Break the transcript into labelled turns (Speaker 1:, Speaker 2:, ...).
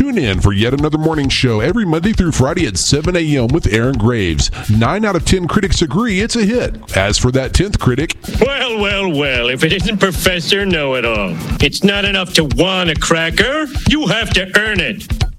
Speaker 1: Tune in for yet another morning show every Monday through Friday at 7 a.m. with Aaron Graves. 9 out of 10 critics agree it's a hit. As for that 10th critic,
Speaker 2: Well, if it isn't Professor Know-It-All. It's not enough to want a cracker. You have to earn it.